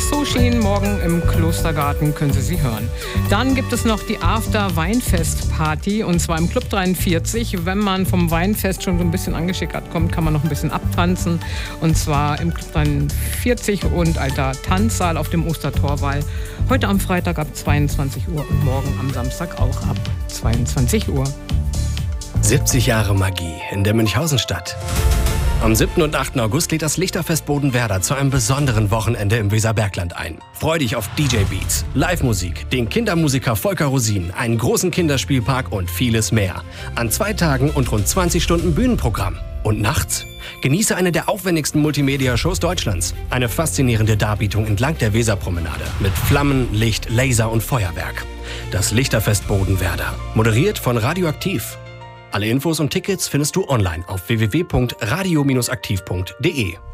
Soschin, morgen im Klostergarten können Sie sie hören. Dann gibt es noch die After-Weinfest-Party und zwar im Club 43. Wenn man vom Weinfest schon so ein bisschen angeschickert kommt, kann man noch ein bisschen abtanzen. Und zwar im Club 43 und alter Tanzsaal auf dem Ostertorwall. Heute am Freitag ab 22 Uhr und morgen am Samstag auch ab 22 Uhr. 70 Jahre Magie in der Münchhausenstadt. Am 7. und 8. August lädt das Lichterfest Bodenwerder zu einem besonderen Wochenende im Weserbergland ein. Freu dich auf DJ-Beats, Live-Musik, den Kindermusiker Volker Rosin, einen großen Kinderspielpark und vieles mehr. An 2 Tagen und rund 20 Stunden Bühnenprogramm. Und nachts? Genieße eine der aufwendigsten Multimedia-Shows Deutschlands. Eine faszinierende Darbietung entlang der Weserpromenade mit Flammen, Licht, Laser und Feuerwerk. Das Lichterfest Bodenwerder. Moderiert von Radioaktiv. Alle Infos und Tickets findest du online auf www.radio-aktiv.de.